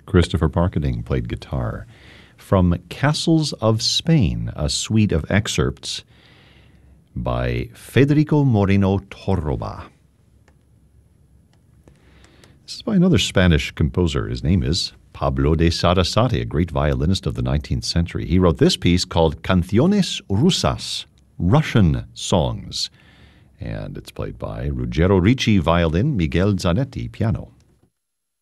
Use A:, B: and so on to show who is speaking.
A: Christopher Parkening played guitar. From Castles of Spain, a suite of excerpts by Federico Moreno Torroba. This is by another Spanish composer. His name is Pablo de Sarasate, a great violinist of the 19th century. He wrote this piece called Canciones Rusas, Russian Songs. And it's played by Ruggero Ricci, violin, Miguel Zanetti, piano.